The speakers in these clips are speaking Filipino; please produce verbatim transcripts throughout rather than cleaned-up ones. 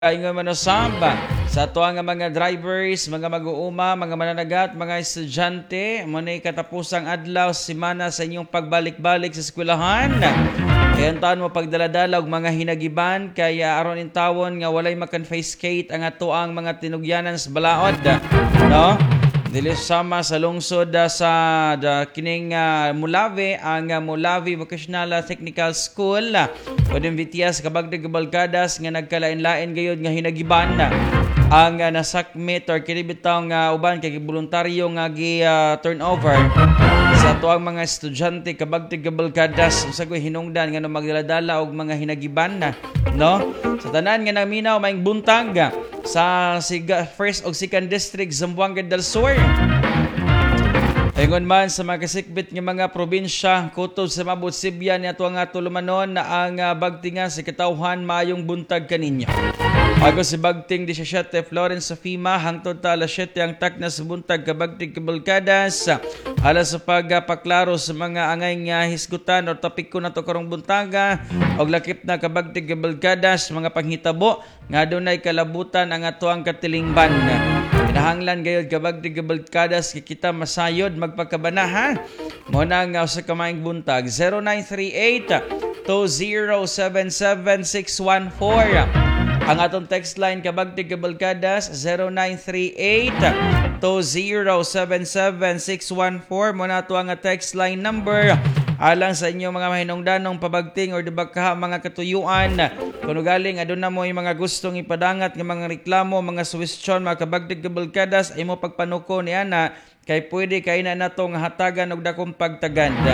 Ay nga manasamba sa tuwa nga mga drivers, mga mag-uuma, mga mananagat, mga estudyante, manay katapusang adlaw, simana sa inyong pagbalik-balik sa eskwelahan. Kaya taon mo pagdaladala og mga hinagiban, kaya aron in tawon nga walay makan-facecate ang atuang mga tinugyanan sa balaod. No? Dili sama sa lungsod uh, sa uh, kining uh, Mulawi, ang uh, Mulawi Vocational Technical School. Uh, Pwedeng V T S kabagdag balkadas nga nagkalain-lain gayud nga hinagiban na ang uh, nasakmit or kinibitang uh, uban kay voluntaryo nga gi uh, turnover sa tuang mga estudyante kabagdag balkadas sa koy hinungdan nga no magdaladala og mga hinagiban na, no? Sa tanan nga naminaw maing buntag uh, sa Siga, first o second district Zamboanga del Sur. Ingon man sa mga kasikbit ng mga probinsya, kutob sa mabot Sibya ni ato nga tulumanon na ang uh, bagtingan sa katawhan mayong buntag kaninyo. Ako si Bagting di siyete Florence sa FEMA, hangtod ta alas siyete ang takna sa buntag kabagting kabalkadas. Alas sa pagpaklaro sa mga angay nga hisgutan o topik ko na to karong buntaga og lakip na kabagting kabalkadas, mga panghitabo nga dunay kalabutan ang ato ang katilingban. Kinahanglan gayud kabagting kabalkadas kita masayod magpakabana ha. Mo na nga sa kamaing buntag zero nine three eight two zero seven seven six one four. Ang atong text line kabagting kabalkadas zero nine three eight two zero seven seven six one four. Mo na to ang text line number alang sa inyo mga mahinungdanong pabagting or dibagka mga katuyuan. Kung galing aduna mo yung mga gustong ipadangat ng mga reklamo, mga suwestyon, mga kabagting kabalkadas ay mo pagpanuko ni ana kay pwede kay na natong hatagan og dakong pagtaganda.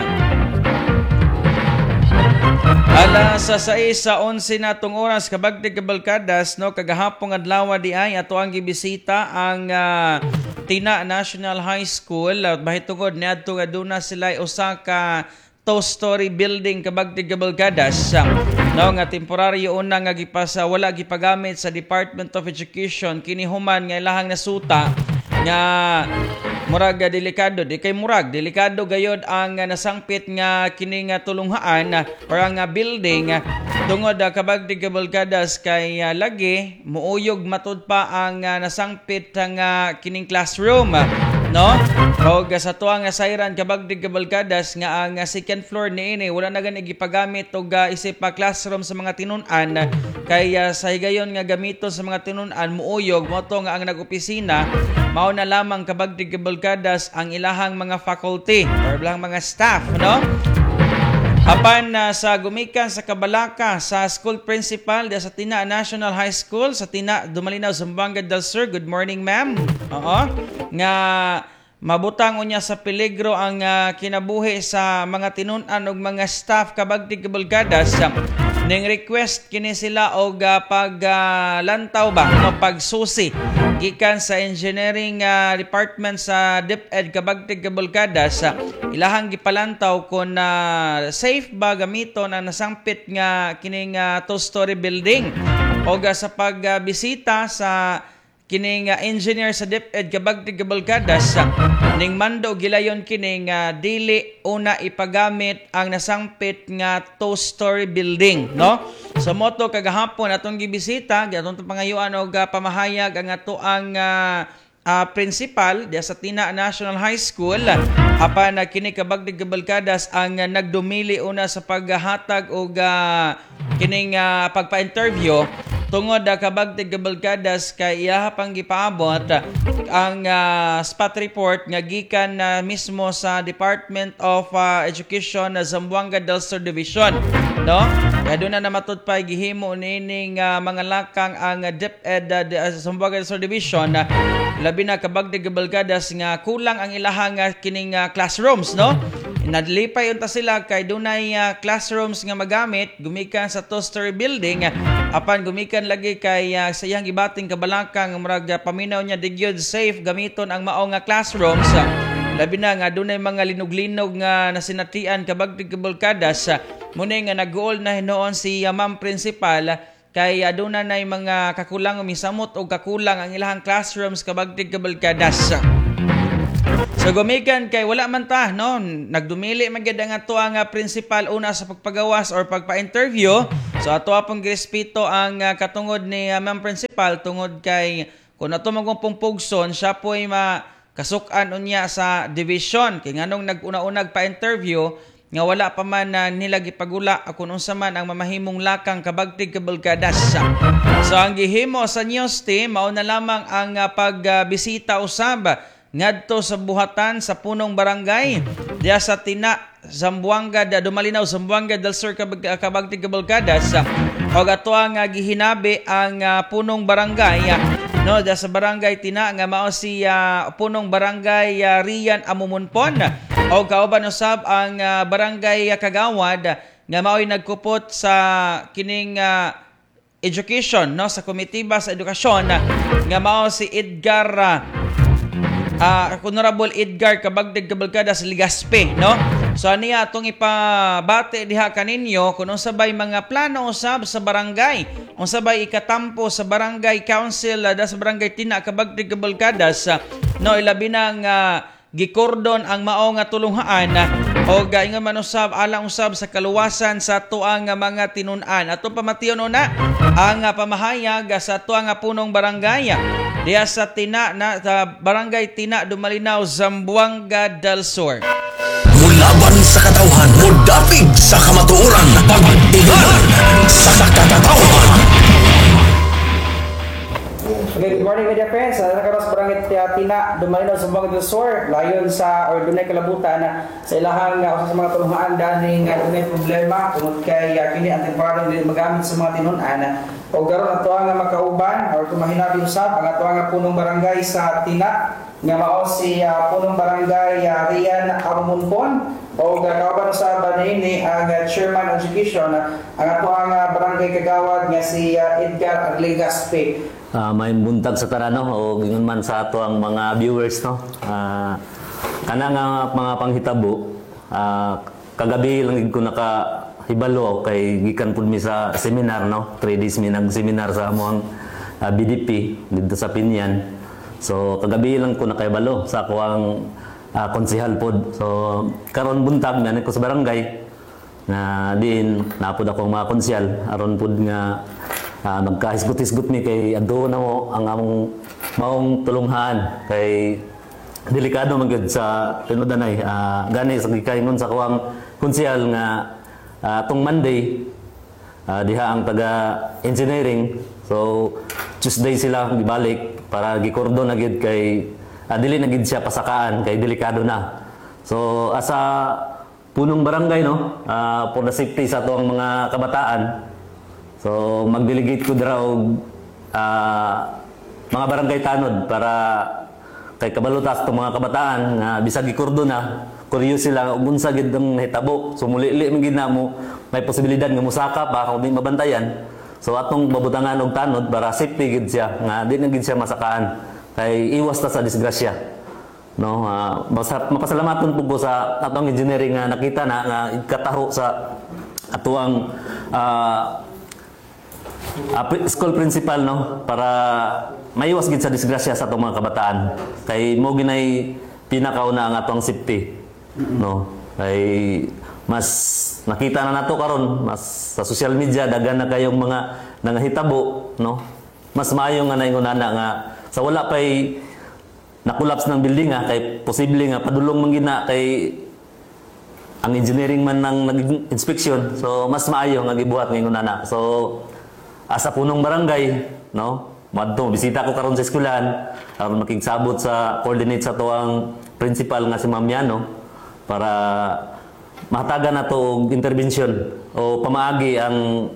Alas sa sais sa onse natong oras kabagting kabalkadas, no, kagahapong adlaw di ay ato ang gibisita ang uh, Tina National High School. At bahitungod niadto nga aduna sila usa ka two-story building kabagting kabalkadas. No, nga temporaryo una nga gipasa wala gipagamit sa Department of Education kini human nga ilahang nasuta nga murag delikado di kay murag delikado gayod ang uh, nasangpit nga kini nga tulunghaan or ang uh, building uh, tungod uh, kabagting kabalkadas kay uh, lagi muuyog matud pa ang uh, nasangpit ang uh, kining classroom, uh, no? Og uh, sa tuang nga sayran kabagting kabalkadas nga ang uh, second floor niini wala na gani gipagamit og uh, isip pa classroom sa mga tinun-an uh, kay uh, sa higayon nga gamiton sa mga tinun-an muuyog mo to nga ang nag-opisina mao na lamang kabagting kabalkadas ang ilahang mga faculty or ilang mga staff, no? Apan uh, sa gumikan sa Kabalaka sa school principal sa Tina National High School sa Tina Dumalinaw, Zamboanga del Sur. Good morning, ma'am. Oo. Nga mabutang unya sa peligro ang uh, kinabuhi sa mga tinun-an ug mga staff kabagting kabalkadas. Ning request kini sila og uh, paglantaw uh, ba no pagsusi gikan sa engineering uh, department sa DepEd kabagting kabalkadas. Uh, ilahang gipalantaw kung uh, safe ba gamiton ang nasangpit nga kining uh, two-story building og uh, sa pagbisita uh, sa kining uh, engineer sa DepEd kabagting kabalkadas. Uh, ning mando gilayon kining uh, dili una ipagamit ang nasangpit nga two-story building, no? So moto kagahapon atong gibisita atong pangayuan og uh, pamahayag ang ato ang uh, uh, principal di sa Tina National High School apan uh, kini kabagting kabalkadas ang uh, nagdumili una sa paghatag og uh, kining uh, pagpa-interview tungod uh, kabagting kabalkadas kay iya pang gipaabot uh, ang uh, spot report nga gikan uh, mismo sa Department of uh, Education na uh, Zamboanga del Sur Division, no? Kaya doon na namatod pa gihimo nining uh, mga lakang ang uh, DepEd uh, uh, Zamboanga del Sur Division uh, labi na kabagting kabalkadas nga kulang ang ilahang uh, kining uh, classrooms, no? Nadlipay unta sila kay dunay uh, classrooms nga magamit gumikan sa two-story building uh, apan gumikan lagi kay uh, sa iyang gibating kabalaka nga murag uh, paminaw niya digyud safe gamiton ang mao nga classrooms. Uh, labi na nga dunay mga linog-linog nga nasinatian kabagting kabalkadas. Uh, muna nga nag-goal na hinoon si uh, ma'am principal uh, kay aduna uh, nay mga kakulang misamot o kakulang ang ilahang classrooms kabagting kabalkadas. Uh, So gumikan kay wala man ta no, nagdumili man gid ang ato ang uh, principal una sa pagpagawas or pagpa-interview. So ato apong girespeto ang uh, katungod ni uh, ma'am principal tungod kay kung ato magpong pugson siya po'y makasukan unya sa division kay nganong nag-una-unag pa-interview nga wala pa man na uh, nila gipagula kung unsa man ang mamahimong lakang kabagtig kabalkadas. So ang gihimo sa news team mao na lamang ang uh, pagbisita uh, usab ngadto sa buhatan sa punong barangay diya sa Tina Zamboanga da Dumalinaw Zamboanga del Sur kabagtig kabalkadas og ato ang uh, gihinabi ang uh, punong barangay uh, no diya sa barangay Tina nga mao si uh, punong barangay uh, Rian Amumunpon o kauban usab ang uh, barangay uh, Kagawad nga mao'y nagkupot sa kining uh, education no sa komitiba sa edukasyon uh, nga mao si Edgar uh, uh, Honorable Edgar Kabagdig Kabalkada sa Ligaspe no. So aniya atong ipabate diha kaninyo kung unsabay mga plano usab sa barangay, unsabay ikatampo sa barangay council uh, da sa barangay Tina Kabagdig Kabalkadas uh, no ilabi nang uh, gikordon ang mao nga tulunghaan o gaingon man usab alang usab sa kaluwasan sa tuang nga mga tinun-an. Ato pamation una ang uh, pamahayag sa tuang nga punong barangay diya sa Tina na sa barangay Tina Dumalinaw Zamboanga del Sur. Mulaban sa katawhan, mudapig sa kamatuoran, pagtigan sa katawhan. Okay, good morning media friends. Uh, nakaros barangay Tina Dumalinaw Zamboanga del Sur layon sa or dunay kalabutan na sa ilahang uh, sa mga tulungan daning uh, dunay problema tungod kay uh, kini ang temporary din magamit sa mga tinun-an o garon ato nga makauban or kumahinabi usab ang ato nga punong barangay sa Tina nga mao si uh, punong barangay uh, Rian Amumunpon o gagawin sa banini ang uh, chairman of education uh, ang ato nga barangay Kagawad nga si uh, Edgar Agligaspe. Uh, may buntag sa tarano o gingon man sa ato ang mga viewers no. Uh, kana nga mga panghitabo uh, kagabi lang ko naka hibalo kay gikan pud mi sa seminar no. three days mi nag seminar sa amoang uh, B D P dito sa Pinyan. So kagabi lang ko nakahibalo sa ako ang uh, konsehal pod. So karon buntag mi ko sa barangay na din napod ako mga konsehal aron pod nga Uh, nagkahisgot-hisgot mi kay adto na mo ang among maong tulunghaan kay delikado man gud sa tinudanay uh, gani sa gikaingon sa kuwang konsehal nga uh, tong Monday uh, diha ang taga engineering so Tuesday sila gibalik para gikordon na gid kay uh, dili na gid siya pasakaan kay delikado na so asa punong barangay no uh, for the safety sa tuang mga kabataan. So mag-delegate ko dira og uh, mga barangay tanod para kay kabalutas tong mga kabataan nga bisag gikurdo na curious sila ug unsa gid ang hitabo so mulili man gid namo may posibilidad nga musaka pa kung di mabantayan so atong babutangan og tanod para safety gid siya nga di na gid siya masakaan kay iwas ta sa disgrasya no uh, mapasalamaton pud ko sa atong engineering nga nakita na nga kataho sa atuang uh, Uh, school principal no para maiwas gid sa disgrasya sa atong mga kabataan kay mo ginay pinakauna ang atong safety no kay mas nakita na nato karon mas sa social media daghan na kayong mga nangahitabo no mas maayo nga naingon ana nga sa wala pay nakulaps ng building ha kay posible nga padulong man gina kay ang engineering man nang nag-inspection so mas maayo nga gibuhat ngayon ana so asa punong barangay no madto bisita ko karon sa eskwelahan aron makigsabot sa coordinate sa tuang principal nga si Ma'am Yano para mahatagan na to og intervention o pamaagi ang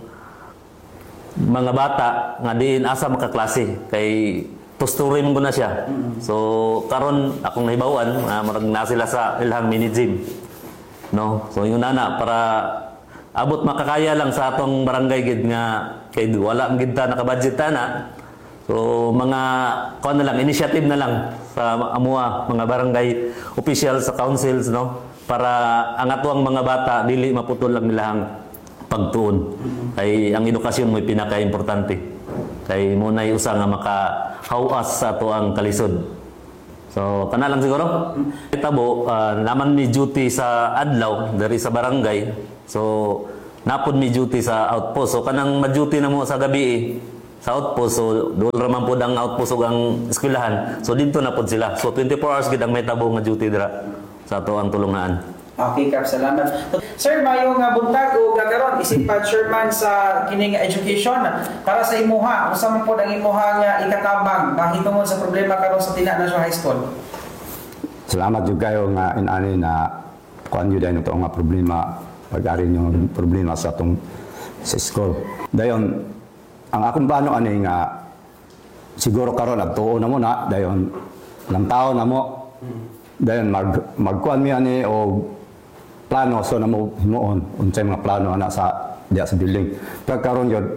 mga bata nga diin asa makaklase kay tusturoy mo na siya so karon akong nahibawan uh, marag na sila sa ilang mini gym no so yun ana para abot makakaya lang sa atong barangay gid nga kay wala gid ta naka-budget ta na. So mga kuan na lang initiative na lang sa amuha mga barangay officials sa councils no para ang atuang mga bata dili maputol lang nila ang pagtuon. Kay ang edukasyon mo'y pinaka-importante. Kay mo nay usa nga makahawas sa ato ang kalisod. So kana lang siguro. Itabo uh, naman mi duty sa adlaw dari sa barangay. So napod mi duty sa outpost. So kanang ma-duty na mo sa gabi eh, sa outpost. So doon raman po ang outpost ug ang eskwelahan. So dito na pod sila. So twenty-four hours gid ang may tabo nga duty dira sa ato ang tulungan. Okay, Kap, salamat. Sir, mayong uh, buntag o gagaron, isip pa chairman sa kining education para sa imuha. Kung saan po ang imuha nga ikatabang mahitungod sa problema karon sa Tina National High School? Salamat juga kayo nga inani na kuan yun dahil ito nga problema pag-ari yung problema sa atong sa school. Dayon, ang akong plano ani nga siguro karon nagtuo na mo na dayon lang tao na mo dayon mag magkuan mi ani o plano so na mo himuon unsay mga plano ana sa diya sa building pagkaron yun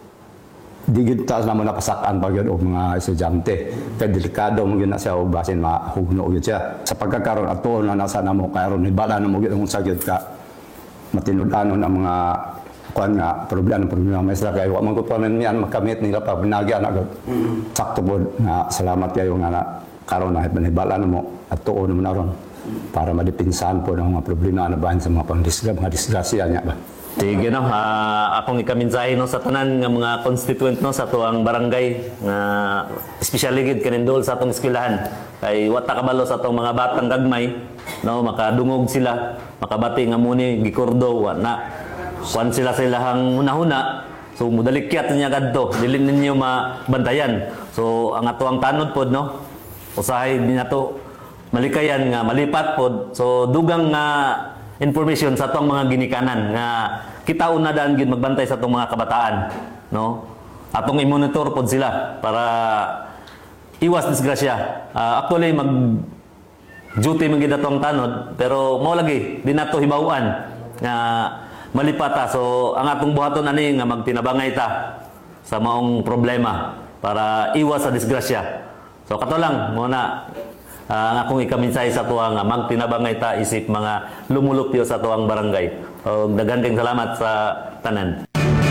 digid taas na mo napasakan pag yun o mga estudyante kay delikado mo yun na siya o basin mahugno yun siya sa pagkakaroon at tuon na nasa na mo karon ibala na mo yun kung sagyod ka matinud-anon ang mga kuan nga problema problema maestra kay wa man ko pa man yan makamit nila pa binagyan agad sakto po nga salamat kayo nga na karon na ibala na mo at tuon mo na ron para madipinsahan po ng mga problema na bahan sa mga pangdisgrasya, mga disgrasya niya ba. Sige no, uh, akong ikaminsahe no sa tanan nga mga constituent no sa tuang barangay nga especially gid kanindol sa atong eskwelahan kay wata kabalo sa atong mga batang gagmay no makadungog sila makabati nga muni gikurdo wa na kuan sila sa ilahang hunahuna so mudalikyat niya kadto dili ninyo mabantayan so ang atuang tanod pod no usahay din nato malikayan nga malipat pod so dugang nga information sa atong mga ginikanan nga kita una daan gid magbantay sa atong mga kabataan no atong i-monitor pod sila para iwas disgrasya uh, actually mag duty man gid atong tanod pero mao lagi di nato hibaw-an nga malipata so ang atong buhaton ani nga magtinabangay ta sa maong problema para iwas sa disgrasya so kato lang mo na Uh, ang akong ikaminsay sa tuwa nga magtinabangay ta isip mga lumulupyo sa tuwang barangay. Uh, Daganding salamat sa tanan.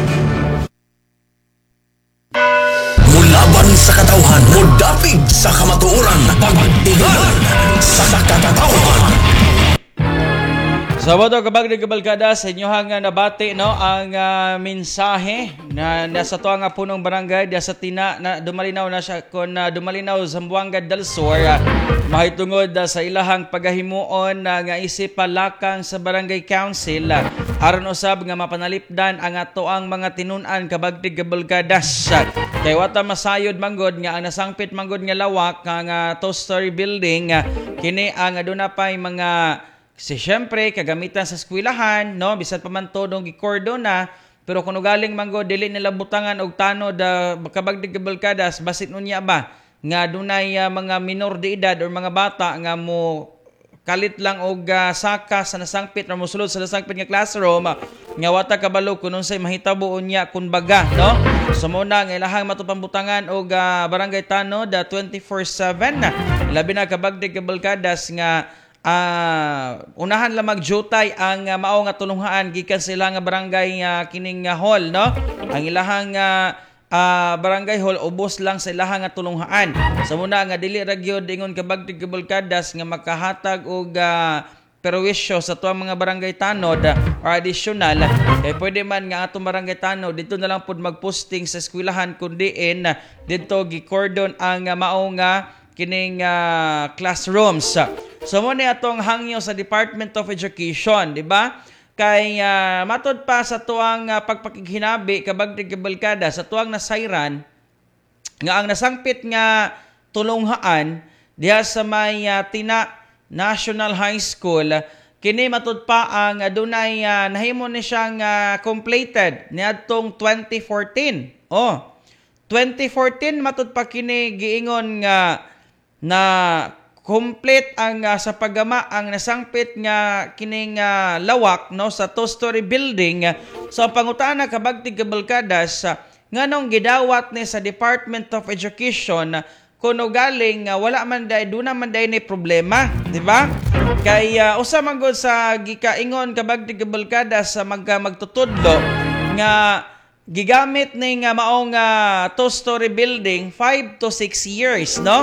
Mulaban sa katawhan, mudapig sa kamatuoran, pagtigan sa katatawahan. Sabado kabag ni kabalkada sa inyo nga nabati no ang uh, mensahe na nasa to nga punong barangay diya sa Tina na dumalinaw na siya kon uh, dumalinaw Zamboanga del Sur uh, mahitungod uh, sa ilahang pagahimuon uh, nga isip palakang sa barangay council uh, aron usab nga mapanalipdan ang atoang mga tinun-an kabag ni kabalkadas uh, kay wata masayod manggod nga ang nasangpit manggod nga lawak nga uh, two-story building uh, kini ang aduna pay mga si syempre kagamitan sa eskwelahan no bisan pa man todong gikordon na pero kuno galing manggo dili nila butangan og tanod uh, kabagdig kabalkadas basit unya ba nga dunay uh, mga minor de edad or mga bata nga mo kalit lang og uh, saka sa nasangpit or mosulod sa nasangpit nga classroom uh, nga wata kabalo kun unsay mahitabo unya kun baga no so mo na nga ilahang matupambutangan og uh, barangay tanod uh, twenty-four seven uh, labi na kabagdig kabalkadas nga Uh, unahan lang magjutay ang uh, mao nga tulunghaan gikan sila nga barangay uh, kining uh, hall no ang ilahang uh, uh, barangay hall ubos lang sa ilahang nga tulunghaan sa muna nga dili ra gyud ingon kabagtig kabalkadas nga makahatag og uh, perwisyo sa tuwang mga barangay tanod uh, or additional kay pwede man nga atong barangay tanod dito na lang pud magposting sa eskwelahan kundi in uh, dito gicordon ang uh, mao nga kining uh, classrooms. So mo ni atong hangyo sa Department of Education, di ba? Kay uh, matod pa sa tuang uh, pagpakighinabi kabagdig kabalkada sa tuang nasayran nga ang nasangpit nga tulunghaan diha sa may uh, Tina National High School kini matod pa ang adunay uh, nahimo ni siyang uh, completed niadtong twenty fourteen. Oh, twenty fourteen matod pa kini giingon nga na complete ang uh, sa paggama ang nasangpit nga kining uh, lawak no sa two-story building. So ang pangutana kabagtig kabalkadas uh, nganong gidawat ni sa Department of Education uh, kuno galing uh, wala man day duna man day ni problema, di ba? Kay uh, usa man gud sa gikaingon kabagtig kabalkadas sa uh, magka magtutudlo nga gigamit ning uh, maong uh, two-story building five to six years no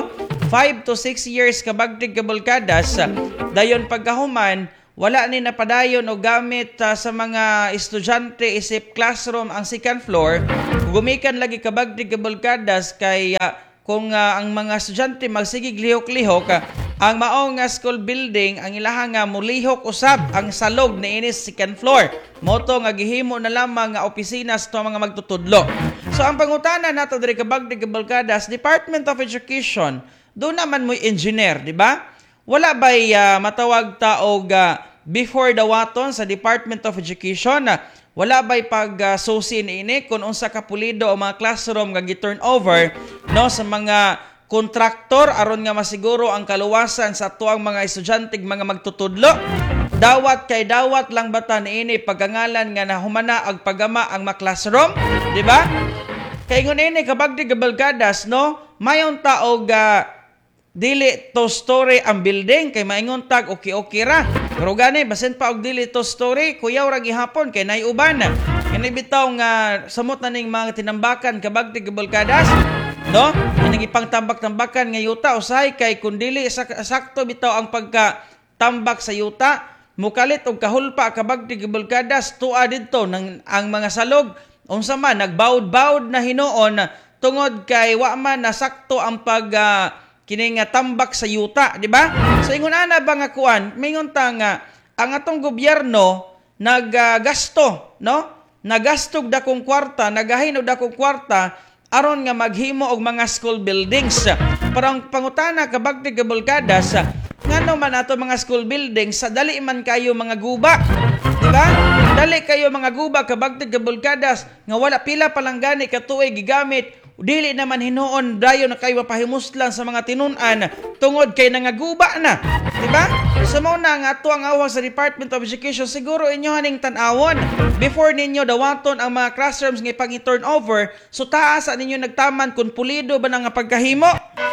five to six years kabagtig kabulkadas, dayon pagkahuman, wala ni napadayon o gamit uh, sa mga estudyante isip classroom ang second floor, gumikan lagi kabagtig kabulkadas kay uh, kung uh, ang mga estudyante magsigig lihok-lihok, uh, ang maong nga school building, ang ilahang nga mulihok usab ang salog ni inis second floor. Moto nga gihimo na lamang nga opisina sa mga magtutudlo. So ang pangutana nato diri kabagdig kabulkadas, Department of Education, do naman mo engineer, di ba? Wala ba'y uh, matawag taog uh, before dawaton sa Department of Education? Uh, wala ba'y pag-susi uh, ini kung unsa kapulido o mga classroom nga gi-turn over no, sa mga kontraktor aron nga masiguro ang kaluwasan sa tuang mga estudyante mga magtutudlo? Dawat kay dawat lang bata niini pagkangalan nga nahumana ag pagama ang mga classroom, di ba? Kay ngun ini kabagdig kabulkadas no, mayon taog uh, dili to story ang building kay maingon tag okay-okay ra. Pero gani basin pa og dili to story kuyaw ra gihapon kay nay uban. Kini bitaw nga samot na ning mga tinambakan kabagdig kabulkadas, no? Kini ipangtambak-tambakan nga yuta usahay kay kun dili sak- sakto bitaw ang pagka tambak sa yuta, mukalit og kahulpa kabagdig kabulkadas tuwa didto nang ang mga salog unsa man nagbaud-baud na hinuon tungod kay wa man nasakto ang pag uh, kini nga tambak sa yuta, di ba? So ingon ana ba nga kuan, mingon ta nga ang atong gobyerno naggasto, uh, no? Nagastog dakong kwarta, nagahin og dakong kwarta aron nga maghimo og mga school buildings. Parang pangutana kabagtig kabulkadas, ngano man ato mga school buildings sa dali man kayo mga guba, di ba? Dali kayo mga guba kabagtig kabulkadas nga wala pila pa lang gani katuig gigamit. Dili naman hinuon dayon na kayo mapahimuslan sa mga tinunan tungod kay nangaguba na, di ba? So mo na nga ato ang awang sa Department of Education, siguro inyo haning tan-awon before ninyo dawaton ang mga classrooms nga ipang-turn over, so taas ninyo nagtaman kung pulido ba na nga pagkahimo.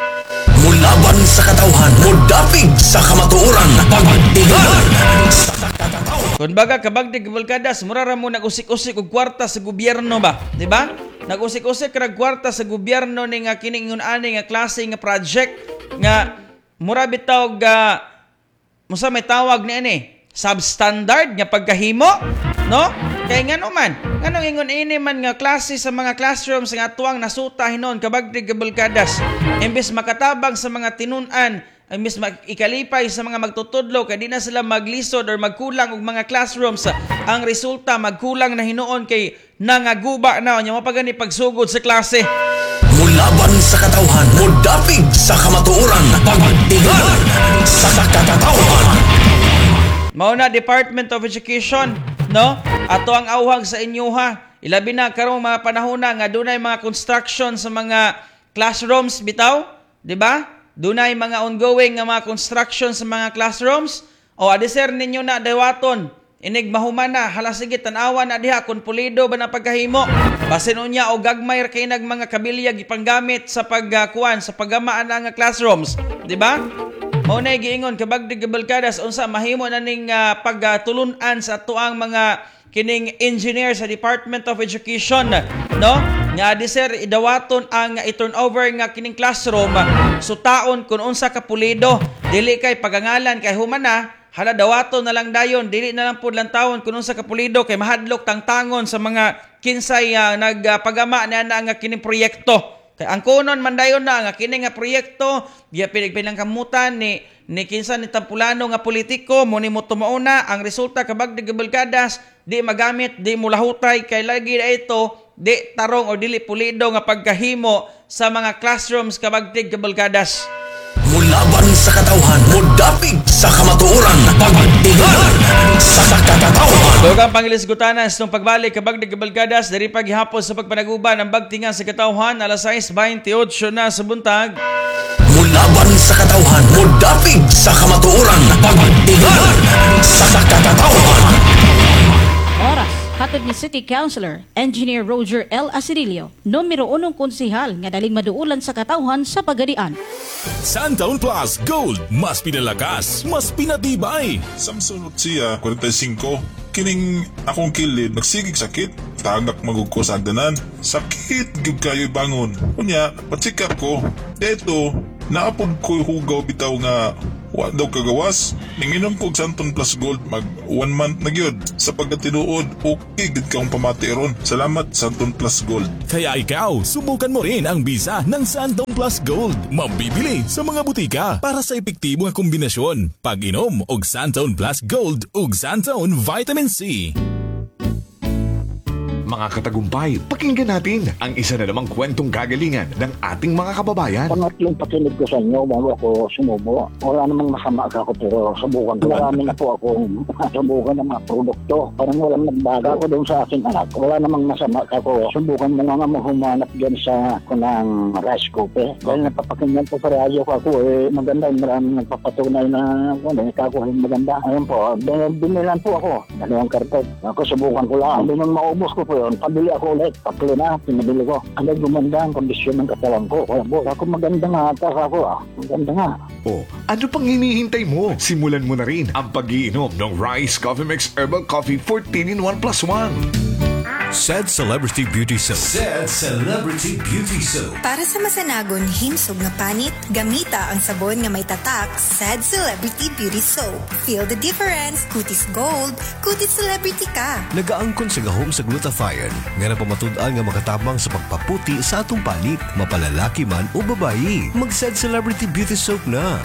Mulaban sa katawhan, mudapig sa kamatuoran, pagtigan sa katawhan. Kung baga kabagdig kabulkadas, mura ra mo nag-usik-usik og kwarta sa gobyerno ba, di ba? Nag-usik-usik ra kwarta sa gobyerno ni nga kining ingon ani nga klase nga project nga mura bitaw ga musa may tawag ni ani substandard nga pagkahimo, no? Kay ngano man, nganong ingon ini man nga klase sa mga classrooms nga tuwang nasuta hinon kabagdig kabulkadas, imbes makatabang sa mga tinunan, imbes ikalipay sa mga magtutudlo kay di na sila maglisod or magkulang og mga classrooms, ang resulta magkulang na hinuon kay nangaguba na nya mapagani pagsugod sa klase. Mulaban sa katawhan, mudapig sa kamatuoran, pagtigan sa katawhan. Mao na Department of Education, no? Ato ang awhag sa inyo ha. Ilabi na karong mga panahon na nga dunay mga construction sa mga classrooms bitaw, di ba? Dunay mga ongoing nga mga construction sa mga classrooms. O adiser ninyo na dawaton. Inig mahuman na, hala sige tanawa na diha kung pulido ba na pagkahimo. Basin unya o gagmay kay nag mga kabilyag ipanggamit sa pagkuan sa pagamaan nga classrooms, di ba? Mao na giingon kabagdig kabulkadas unsa mahimo na ning uh, pagtulunan sa tuang mga kining engineer sa Department of Education, no? Nga di sir idawaton ang i-turn over nga kining classroom so taon kun unsa ka pulido, dili kay pagangalan kay human na hala dawaton na lang dayon, dili na lang pud lang tawon kun unsa ka pulido kay mahadlok tangtangon sa mga kinsay uh, nagpagama na na nga kining proyekto. Kay ang kunon man dayon na nga kini nga proyekto giya pinagpilang kamutan ni ni kinsa ni tampulano nga politiko mo ni mo tumauna, ang resulta kabagdig kabulkadas di magamit, di mulahutay kay lagi na ito di tarong o dili pulido nga pagkahimo sa mga classrooms kabagdig kabulkadas. Mulaban sa katawhan, mudapig sa kamatuoran, pagtigan sa katawhan. Dugang pangilisgutanan sa pagbalik kabagdig kabulkadas diri paghihapon sa pagpanaguban ang bagtingan sa katawhan alas sais beintiocho na sa buntag. Mulaban sa katawhan, mudapig sa kamatuoran, pagtigan sa katawhan. Oras, hatod ni City Councilor, Engineer Roger L. Asidilio, numero unong konsihal nga daling maduulan sa katawhan sa Pagadian. Santaon Plus Gold, mas pinalakas, mas pinatibay. Samsung siya, forty-five. Kining akong kilid, nagsigig sakit. Tagak magugko sa agdanan. Sakit, gig kayo bangon. Kunya, patsikap ko. Deto, naapod ko hugaw bitaw nga wa daw kagawas. Ninginom ko og Santon Plus Gold mag one month na gyud. Sa pagkatinuod, okay gid kaong pamati ron. Salamat Santon Plus Gold. Kaya ikaw, subukan mo rin ang bisa ng Santon Plus Gold. Mabibili sa mga butika para sa epektibo nga kombinasyon. Pag-inom og Santon Plus Gold ug Santon Vitamin C. Mga katagumpay, pakinggan natin ang isa na namang kwentong kagalingan ng ating mga kababayan. Pangatlong pakinig ko sa inyo bago ako sumubo. Wala namang masama ako pero subukan ko. Marami na po akong subukan ng mga produkto. Parang walang nagbaga ko doon sa aking anak. Wala namang masama ako. Subukan mo nga nga humanap dyan sa kunang rice cooker. Dahil napapakinggan po sa radyo ko ako eh maganda. Maraming nagpapatunay na ano, kako yung maganda. Ayun po, binilan po ako. Dalawang karton. Ako subukan ko lang. Hindi nang maubos ko po yun. Pabili ako ulit. Tatlo na, pinabili ko. Ano gumanda ang kondisyon ng katawan ko. Kaya po, ako maganda nga ata ako ah. Maganda nga. O, ano pang hinihintay mo? Simulan mo na rin ang pag-iinom ng Rice Coffee Mix Herbal Coffee fourteen in one plus one. Said Celebrity Beauty Soap. Said Celebrity Beauty Soap. Para sa masanagon himsog nga panit, gamita ang sabon nga may tatak, Said Celebrity Beauty Soap. Feel the difference, kutis gold, kutis celebrity ka. Nagaangkon sa gahom sa glutathione, nga napamatud-an nga makatabang sa pagpaputi sa atong panit, mapalalaki man o babayi. Mag-Said Celebrity Beauty Soap na.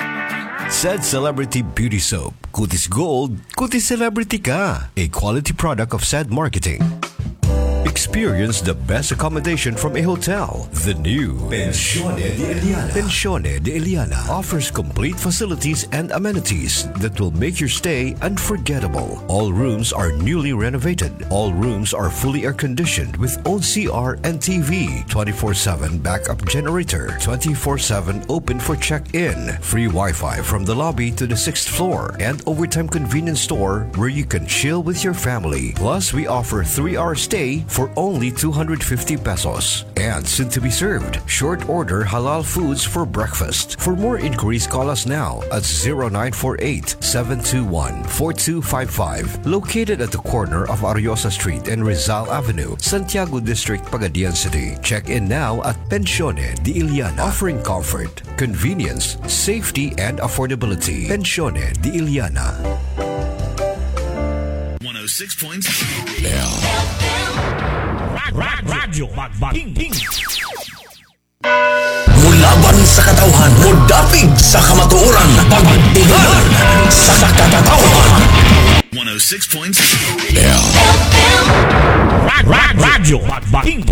Said Celebrity Beauty Soap. Kutis Gold, kutis celebrity ka. A quality product of Said Marketing. Experience the best accommodation from a hotel. The new Pensione de Eliana. Pensione de Eliana offers complete facilities and amenities that will make your stay unforgettable. All rooms are newly renovated. All rooms are fully air-conditioned with own C R and T V, twenty-four seven backup generator, twenty-four seven open for check-in, free Wi-Fi from the lobby to the sixth floor, and overtime convenience store where you can chill with your family. Plus, we offer three-hour stay for only two hundred fifty pesos. And soon to be served, short order halal foods for breakfast. For more inquiries, call us now at zero nine four eight, seven two one, four two five five. Located at the corner of Ariosa Street and Rizal Avenue, Santiago District, Pagadian City. Check in now at Pensione de Eliana, offering comfort, convenience, safety, and affordability. Pensione de Eliana. one oh six point seven Radyo Magbating. Mulaban sa katauhan, mudapig sa kamatuoran, pagtingan sa katauhan. one oh six point seven Radyo Magbating.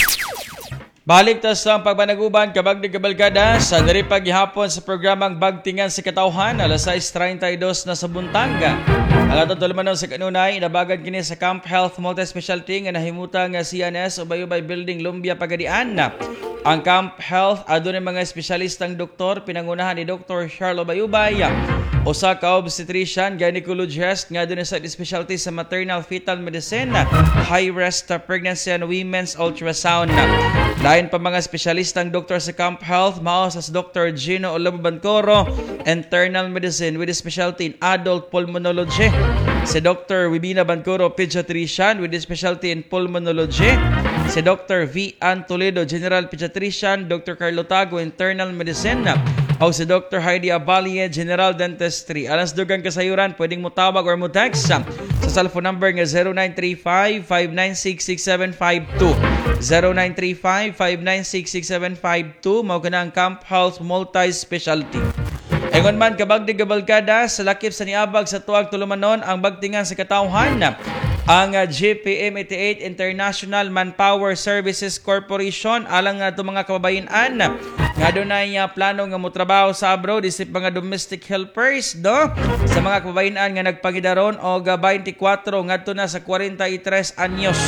Balik ta sa pagbanaguban kabag ni kabalkada sa diri paghihapon sa programang Bagtingan sa Katauhan alas sais treinta y dos na sa buntanga. Ang atong tulumanon sa kanunay inabagan kini sa Camp Health Multi-Specialty nga nahimutang nga C N S Ubay-Ubay Building, Lumbia, Pagadian. Ang Camp Health adunay mga espesyalistang doktor pinangunahan ni Doctor Charlo Ubay-Ubay, usa ka obstetrician, gynecologist nga adunay sa specialty sa maternal fetal medicine, high risk pregnancy and women's ultrasound. Lain pa mga espesyalistang doktor sa Camp Health, mao sa Doctor Gino Olabo Bancoro, internal medicine with specialty in adult pulmonology. Si Doctor Wibina Bancoro, pediatrician with specialty in pulmonology. Si Doctor V. Ann Toledo, general pediatrician. Doctor Carlo Tago, internal medicine. O si Doctor Heidi Abalie, general dentistry. Alas dugang kasayuran, pwedeng mo tawag or mo text sa cellphone number nga zero nine three five, five nine six, six seven five two. zero nine three five, five nine six, six seven five two. Mao kana ang Camp Health Multi-Specialty. Ingon man kabagdi kabalkada sa lakip sa niabag sa tuwag tulumanon ang Bagtingan sa Katauhan. Ang G P M eighty-eight International Manpower Services Corporation alang nga ito mga kababayan nga dunay uh, plano nga motrabaho sa abroad isip mga domestic helpers do sa mga kababayan nga nagpagidaron og twenty-four ngadto na sa forty-three anyos.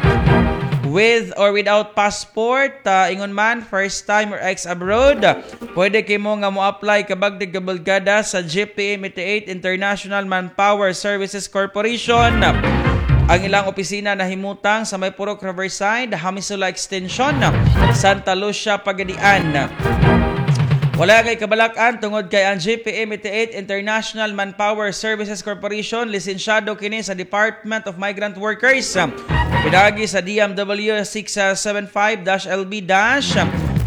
With or without passport, uh, ingon man, first time or ex-abroad, pwede kayo mo nga mo-apply kabagdig kabalgada sa G P M eighty-eight International Manpower Services Corporation. Ang ilang opisina na himutang sa may Purok Riverside, Hamisula Extension, Santa Lucia, Pagadian. Wala kay kabalakan tungod kay ang G P M eighty-eight International Manpower Services Corporation, lisensyado kini sa Department of Migrant Workers. Pinagi sa D M W six seventy-five L B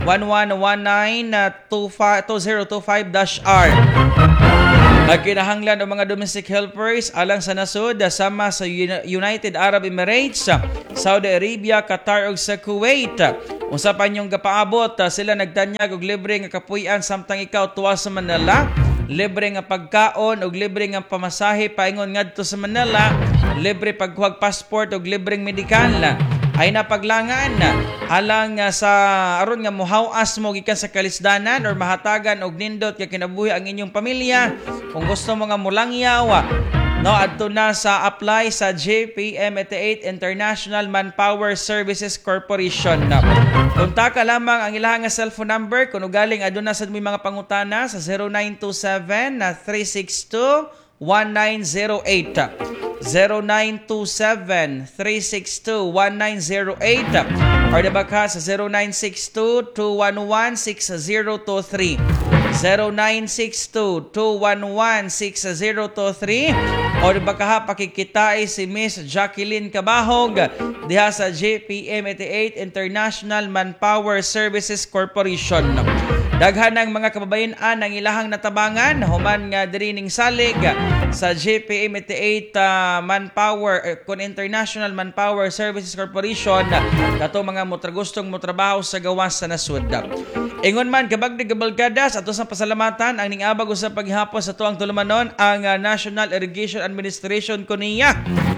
one one one nine two zero two five R. Nagkinahanglan ang mga domestic helpers alang sa nasod sama sa United Arab Emirates, Saudi Arabia, Qatar ug sa Kuwait. Unsa pa niyong gapaabot, sila nagtanyag og libre nga kapuy-an samtang ikaw tuwa sa Manila, libre nga pagkaon ug libre nga pamasahe paingon ngadto sa Manila, libre pagkuhag passport ug libreng medikal. Ay napaglangan alang uh, sa aron nga muhawas mo gikan sa kalisdanan or mahatagan og nindot nga kinabuhi ang inyong pamilya. Kung gusto mo nga mulangyaw, no, adto na sa apply sa J P M eighty-eight International Manpower Services Corporation. Kontak ka lamang ang ilahang nga cellphone number kung ugaling aduna sa may mga pangutana sa zero nine two seven three six two one nine zero eight. zero nine two seven three six two one nine zero eight or dabaka sa zero nine six two two one one six zero two three. zero nine six two two one one six zero two three o dabaka ha pakikitay si Miss Jacqueline Cabahog diha sa J P M eighty-eight International Manpower Services Corporation. Daghan ng mga kababayan-an ang ilahang natabangan human nga diri ning salig sa J P M eighty-eight uh, Manpower uh, kon International Manpower Services Corporation kato mga motragustong motrabaho sa gawas sa nasud. Ingon man kabagdi kabalkadas ato sa pasalamatan ang ning-abag usab paghihapon sa tuang tulumanon ang uh, National Irrigation Administration kuniya.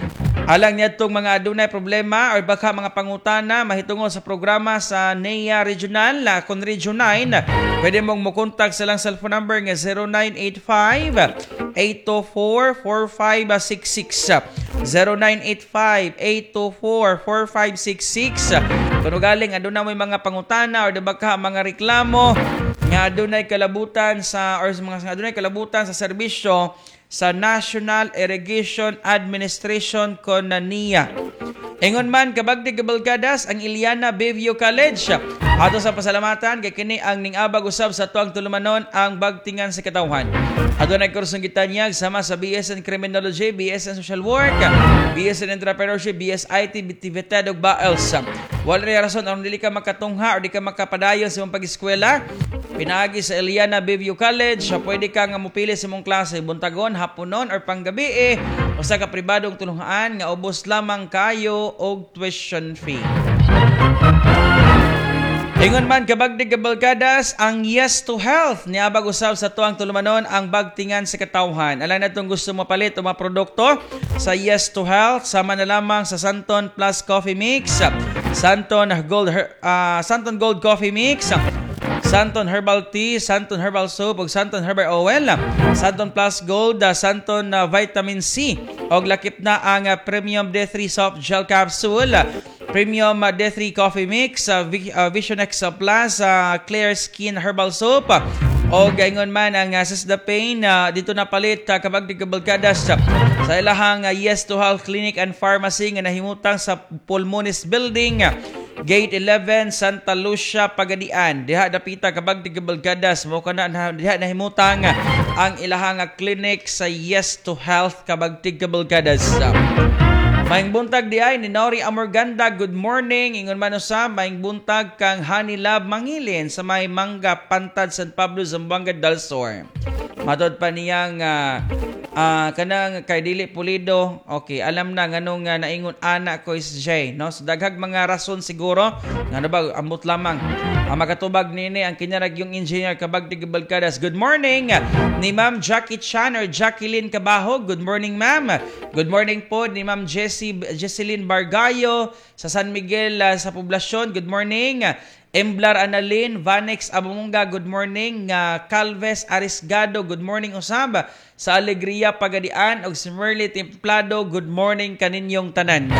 Alang niyadtong mga adunay problema or baka mga pangutana mahitungod sa programa sa N E A Regional, kung Region nine, pwede mong mukontak sa lang cellphone number nga zero nine eight five eight two four four five six six. zero nine eight five eight two four four five six six. Kung galing aduna may mga pangutana or baka mga reklamo nga adunay kalabutan sa or mga adunay kalabutan sa serbisyo sa National Irrigation Administration kon N E A. Ingon man kabagdi kabalkadas ang Iliana Bayview College. Ato sa pasalamatan kay kini ang ning-abag usab sa tuang tulumanon ang bagtingan sa katawhan. Ato na kursong gitanyag sama sa B S in Criminology, B S in Social Work, B S in Entrepreneurship, B S I T, Bitivitad ug B A L S. Wala rin rason aron dili ka makatungha o di ka makapadayon sa imong pag-eskwela. Pinaagi sa Iliana Bayview College, pwede ka nga mupili sa imong klase buntagon, haponon or panggabi eh, o sa kapribadong tulungan nga ubos lamang kayo og tuition fee. Ingon man kabagdi kabalkadas ang Yes to Health niabag usab sa tuang tulumanon ang bagtingan sa katawhan. Alang natong gusto mo palit o mga produkto sa Yes to Health sama na lamang sa Santon Plus Coffee Mix, Santon Gold uh, Santon Gold Coffee Mix, Santon Herbal Tea, Santon Herbal Soap ug Santon Herbal Oil, Santon Plus Gold, uh, Santon uh, Vitamin C og lakip na ang uh, Premium D three Soft Gel Capsule, Premium uh, D three Coffee Mix, uh, v- uh, Visionex uh, Plus uh, Clear Skin Herbal Soap, uh, o gaingon man ang uh, Sisdapain uh, dito na palit uh, kabagdi kabalkadas uh, sa ilahang uh, Yes to Health Clinic and Pharmacy nga nahimutang sa Pulmonis Building, uh, Gate eleven, Santa Lucia, Pagadian. Diha dapita kabagdi kabalkadas mo kana diha nahimutang uh, ang ilahang uh, clinic sa Yes to Health kabagdi kabalkadas. Uh, Maing buntag di ay ni Nori Amorganda, good morning. Ingon man usab maing buntag kang Honey Love Mangilin sa may Mangga Pantad San Pablo Zamboanga del Sur. Matod pa niyang uh, uh, kanang kay dili pulido. Okay, alam na nganong uh, naingon ana ko is Jay, no? So daghag mga rason siguro nga ba ambot lamang ang makatubag nini ang kinyarag yung engineer kabagdi kabalkadas. Good morning ni Ma'am Jackie Chan or Jacqueline Cabahog. Good morning, ma'am. Good morning po ni Ma'am Jessie Jesseline Bargayo sa San Miguel uh, sa poblasyon. Good morning. Emblar Analin, Vanex Abumunga, good morning. Uh, Calves Arisgado, good morning usab. Sa Alegria Pagadian og si Merly Templado, good morning kaninyong tanan.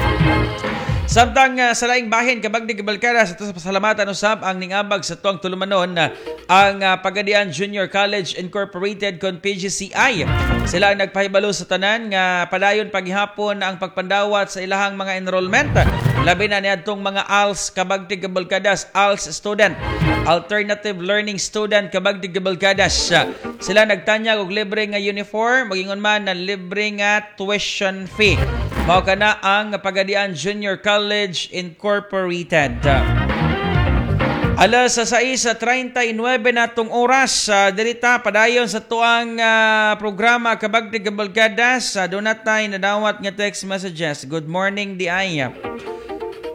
Samtang uh, sa laing bahin kabagdi kabalkadas sa pasalamatan usab ang ningabag sa tuang tulumanon uh, ang uh, Pagadian Junior College Incorporated kon P G C I. Sila ang nagpahibalo sa tanan nga padayon paghihapon ang pagpandawat sa ilahang mga enrollment. Labi na niadtong mga A L S kabagdi kabalkadas, A L S student, Alternative Learning Student kabagdi kabalkadas. Sila nagtanyag og libre nga uniform, magingon man na libre nga tuition fee. Mao kana ang Pagadian Junior College Incorporated. Alas sa sais sa thirty-nine natong oras sa uh, dirita padayon sa tuang uh, programa Kabagdig Kabalkadas. Uh, doon natay nadawat nga text messages. Good morning di ay.